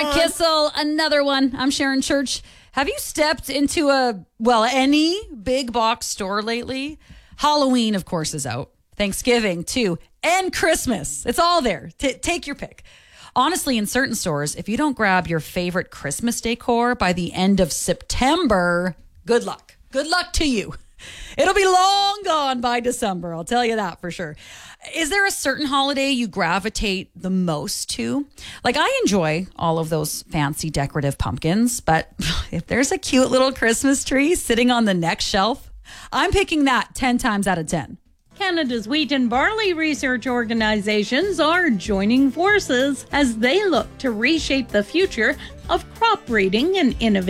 Matt Kissel, another one. I'm Sharon Church. Have you stepped into any big box store lately? Halloween, of course, is out. Thanksgiving, too. And Christmas. It's all there. Take your pick. Honestly, in certain stores, if you don't grab your favorite Christmas decor by the end of September, good luck. Good luck to you. It'll be long gone by December, I'll tell you that for sure. Is there a certain holiday you gravitate the most to? Like, I enjoy all of those fancy decorative pumpkins, but if there's a cute little Christmas tree sitting on the next shelf, I'm picking that 10 times out of 10. Canada's wheat and barley research organizations are joining forces as they look to reshape the future of crop breeding and innovation.